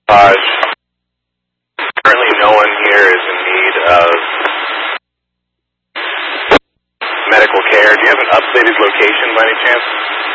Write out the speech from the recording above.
Currently no one here is in need of medical care. Do you have an updated location by any chance?